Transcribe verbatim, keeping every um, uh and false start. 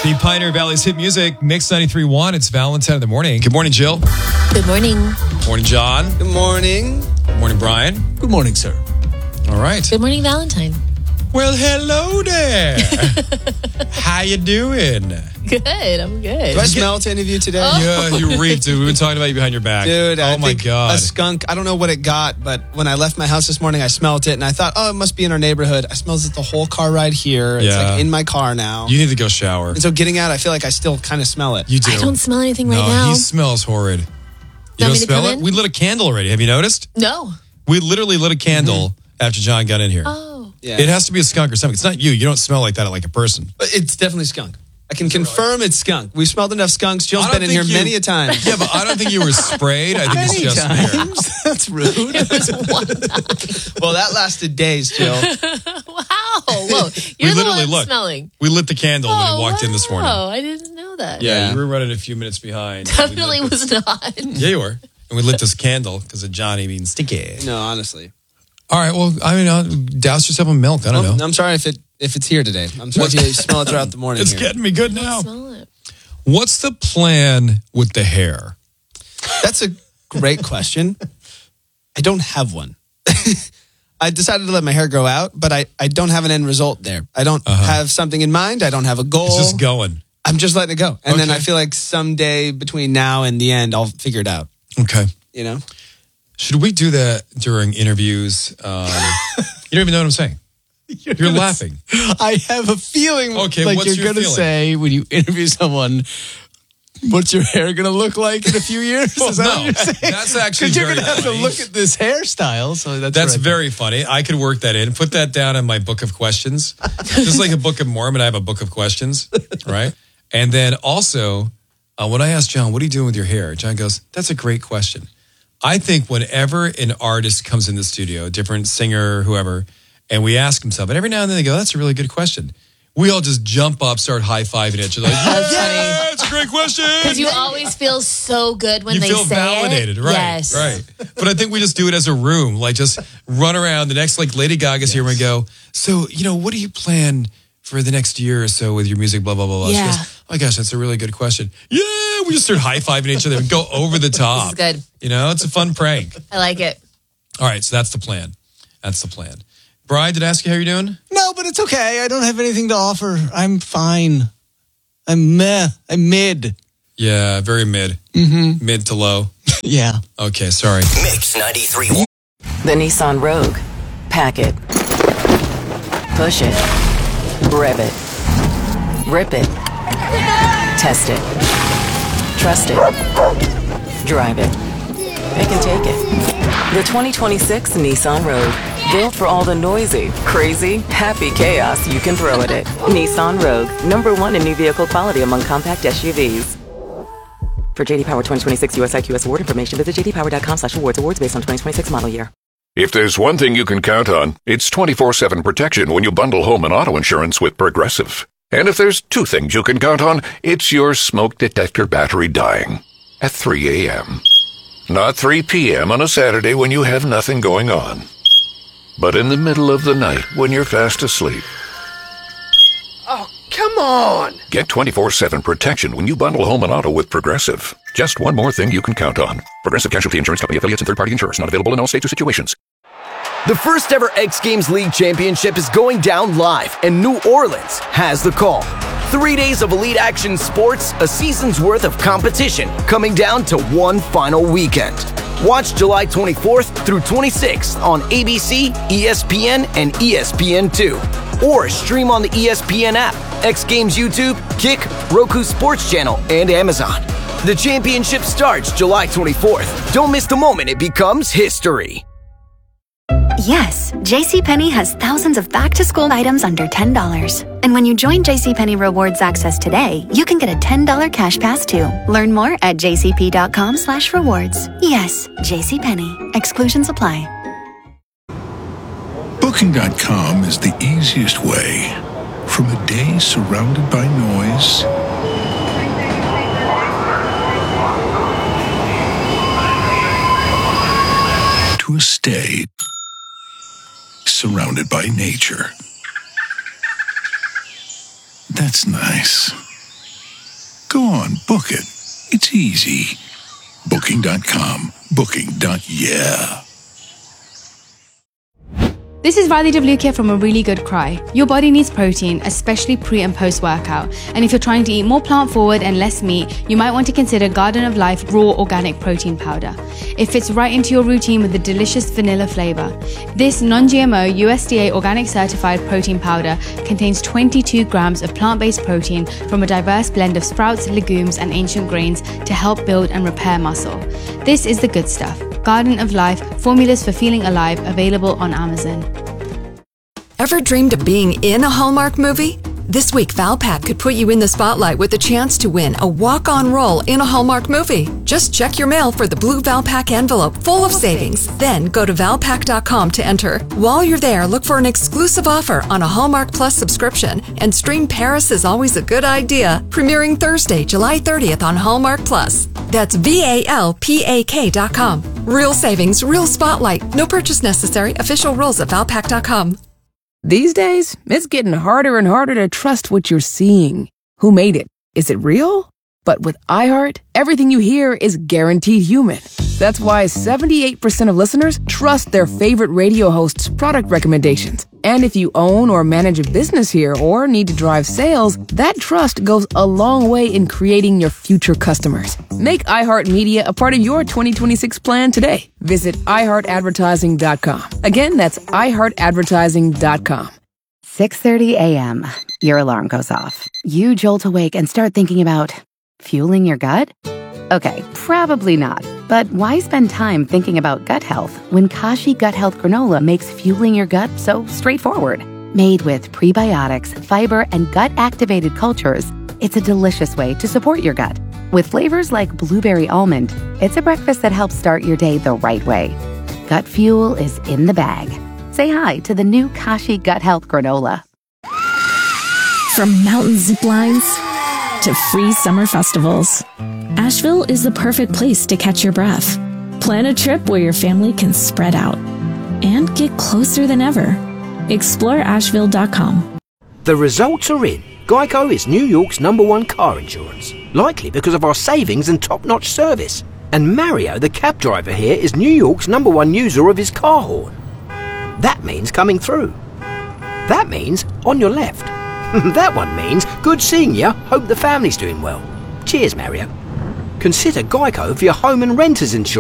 The Pioneer Valley's hit music, Mix ninety-three point one. It's Valentine in the morning. Good morning, Jill. Good morning. Good morning, John. Good morning. Good morning, Brian. Good morning, sir. All right. Good morning, Valentine. Well, hello there. How you doing? Good. I'm good. Do I smell to any of you today? Oh. Yeah, you reeked, dude. We've been talking about you behind your back. Dude, oh I my think God. a skunk, I don't know what it got, but when I left my house this morning, I smelled it, and I thought, oh, it must be in our neighborhood. I smelled it the whole car ride here. It's Yeah. like in my car now. You need to go shower. And so getting out, I feel like I still kind of smell it. You do. I don't smell anything no, right now. he smells horrid. You Want don't me to smell come it? in? We lit a candle already. Have you noticed? No. We literally lit a candle Mm-hmm. after John got in here. Oh. Yeah. It has to be a skunk or something. It's not you. You don't smell like that like a person. But it's definitely skunk. I can confirm it's skunk. We've smelled enough skunks. Jill's I don't been in here think you- many a time. Yeah, but I don't think you were sprayed. I think it's just there. That's rude. It was one time. Well, that lasted days, Jill. Wow. Whoa. You're the literally one look. smelling. We lit the candle when Oh, we walked in this morning. wow. I didn't know that. Yeah, Yeah. you were running a few minutes behind. Definitely We lit was not. this- Yeah, you were. And we lit this candle because of Johnny being stinky. No, honestly. All right, well, I mean, uh, douse yourself in milk. I don't I'm, know. I'm sorry if it if it's here today. I'm sorry if you smell it throughout the morning. It's here. getting me good now. Smell it. What's the plan with the hair? That's a great question. I don't have one. I decided to let my hair grow out, but I, I don't have an end result there. I don't Uh-huh. have something in mind. I don't have a goal. It's just going. I'm just letting it go. And then Okay. I feel like someday between now and the end, I'll figure it out. Okay. You know? Should we do that during interviews? Um, you don't even know what I'm saying. You're, gonna laughing. s- I have a feeling Okay, like what's you're your going to feeling? say when you interview someone, what's your hair going to look like in a few years? Well, Is that no, what you're saying? that's actually Because you're very going to have funny. to look at this hairstyle. So that's That's right. very funny. I could work that in. Put that down in my book of questions. Just like a Book of Mormon, I have a book of questions, right? And then also, uh, when I asked John, what are you doing with your hair? John goes, that's a great question. I think whenever an artist comes in the studio, a different singer, whoever, and we ask them something, every now and then they go, that's a really good question. We all just jump up, start high-fiving each other. Like, That's yeah, funny. it's a great question. Because you always feel so good when you they feel say validated, it. right? Yes. Right. But I think we just do it as a room, like just run around. The next, like Lady Gaga's here, and we go. So, you know, what do you plan for the next year or so with your music? Blah blah blah blah. Yeah. She goes, oh my gosh, that's a really good question. Yeah, we just start high fiving each other and go over the top. This is good. You know, it's a fun prank. I like it. All right, so that's the plan. That's the plan. Brian, did I ask you how you're doing? No, but it's okay. I don't have anything to offer. I'm fine. I'm meh. I'm mid. Yeah, very mid, mm-hmm. mid to low. Yeah. Okay, sorry. Mix ninety-three point one. The Nissan Rogue. Pack it. Push it. Rev it. Rip it. Test it. Trust it. Drive it. Pick and take it. The twenty twenty-six Nissan Rogue. Built for all the noisy, crazy, happy chaos you can throw at it. Nissan Rogue. Number one in new vehicle quality among compact S U Vs. For J D Power twenty twenty-six U S I Q S award information, visit j d power dot com slash awards. Awards based on twenty twenty-six model year. If there's one thing you can count on, it's twenty-four seven protection when you bundle home and auto insurance with Progressive. And if there's two things you can count on, it's your smoke detector battery dying at three a.m. Not three p.m. on a Saturday when you have nothing going on, but in the middle of the night when you're fast asleep. Oh, come on! Get twenty-four seven protection when you bundle home and auto with Progressive. Just one more thing you can count on. Progressive Casualty Insurance Company affiliates and third-party insurers. Not available in all states or situations. The first ever X Games League Championship is going down live, and New Orleans has the call. Three days of elite action sports, a season's worth of competition, coming down to one final weekend. Watch July twenty-fourth through twenty-sixth on A B C, E S P N, and E S P N two. Or stream on the E S P N app, X Games YouTube, Kick, Roku Sports Channel, and Amazon. The championship starts July twenty-fourth. Don't miss the moment it becomes history. Yes, JCPenney has thousands of back-to-school items under ten dollars. And when you join JCPenney Rewards Access today, you can get a ten dollars cash pass too. Learn more at jcp.com slash rewards. Yes, JCPenney. Exclusions apply. Booking dot com is the easiest way from a day surrounded by noise to a stay surrounded by nature. That's nice. Go on, book it. It's easy. Booking dot com. Booking. Yeah. This is Radhi Devlukia from A Really Good Cry. Your body needs protein, especially pre and post workout. And if you're trying to eat more plant forward and less meat, you might want to consider Garden of Life Raw Organic Protein Powder. It fits right into your routine with a delicious vanilla flavor. This non-G M O U S D A organic certified protein powder contains twenty-two grams of plant-based protein from a diverse blend of sprouts, legumes, and ancient grains to help build and repair muscle. This is the good stuff. Garden of Life, formulas for feeling alive, available on Amazon. Ever dreamed of being in a Hallmark movie? This week, Valpak could put you in the spotlight with the chance to win a walk-on role in a Hallmark movie. Just check your mail for the blue Valpak envelope full of savings. Then go to valpak dot com to enter. While you're there, look for an exclusive offer on a Hallmark Plus subscription and stream Paris is Always a Good Idea, premiering Thursday, July thirtieth on Hallmark Plus. That's V A L P A K dot com. Real savings, real spotlight. No purchase necessary. Official rules at valpak dot com. These days, it's getting harder and harder to trust what you're seeing. Who made it? Is it real? But with iHeart, everything you hear is guaranteed human. That's why seventy-eight percent of listeners trust their favorite radio host's product recommendations. And if you own or manage a business here or need to drive sales, that trust goes a long way in creating your future customers. Make iHeartMedia a part of your twenty twenty-six plan today. Visit i heart advertising dot com. Again, that's i heart advertising dot com. six thirty a.m. Your alarm goes off. You jolt awake and start thinking about fueling your gut? Okay, probably not. But why spend time thinking about gut health when Kashi Gut Health Granola makes fueling your gut so straightforward? Made with prebiotics, fiber, and gut-activated cultures, it's a delicious way to support your gut. With flavors like blueberry almond, it's a breakfast that helps start your day the right way. Gut fuel is in the bag. Say hi to the new Kashi Gut Health Granola. From mountain zip lines to free summer festivals, Asheville is the perfect place to catch your breath. Plan a trip where your family can spread out and get closer than ever. explore asheville dot com. The results are in. Geico is New York's number one car insurance, likely because of our savings and top-notch service. And Mario, the cab driver here, is New York's number one user of his car horn. That means coming through. That means on your left. That one means good seeing you. Hope the family's doing well. Cheers, Mario. Consider Geico for your home and renters insurance.